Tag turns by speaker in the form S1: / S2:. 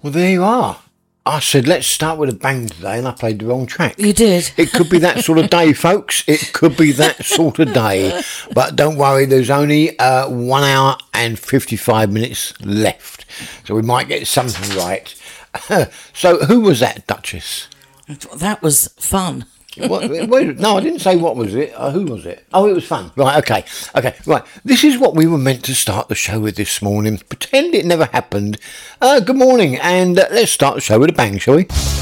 S1: Well, there you are. I said, let's start with a bang today, and I played the wrong track.
S2: You did.
S1: It could be that sort of day, folks. It could be that sort of day. But don't worry, there's only 1 hour and 55 minutes left. So we might get something right. So who was that, Duchess?
S2: That was fun.
S1: No, I didn't say what was it. Who was it? Oh, it was fun. Right, okay, right. This is what we were meant to start the show with this morning. Pretend it never happened. Good morning, and let's start the show with a bang, shall we?